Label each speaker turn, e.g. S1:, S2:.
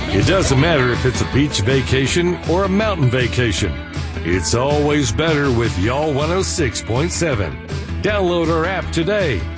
S1: It doesn't matter if it's a beach vacation or a mountain vacation. It's always better with Y'all 106.7. Download our app today